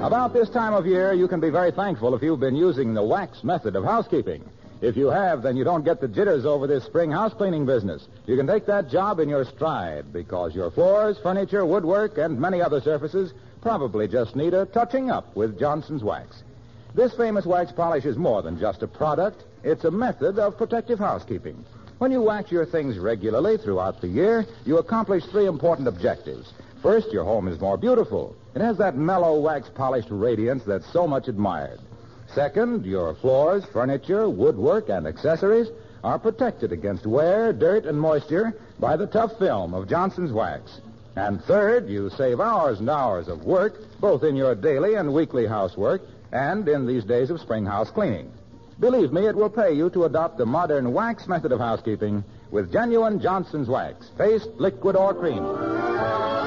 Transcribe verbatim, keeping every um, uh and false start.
About this time of year, you can be very thankful if you've been using the wax method of housekeeping. If you have, then you don't get the jitters over this spring house cleaning business. You can take that job in your stride because your floors, furniture, woodwork, and many other surfaces probably just need a touching up with Johnson's Wax. This famous wax polish is more than just a product. It's a method of protective housekeeping. When you wax your things regularly throughout the year, you accomplish three important objectives. First, your home is more beautiful. It has that mellow wax-polished radiance that's so much admired. Second, your floors, furniture, woodwork, and accessories are protected against wear, dirt, and moisture by the tough film of Johnson's Wax. And third, you save hours and hours of work, both in your daily and weekly housework and in these days of spring house cleaning. Believe me, it will pay you to adopt the modern wax method of housekeeping with genuine Johnson's Wax, paste, liquid, or cream.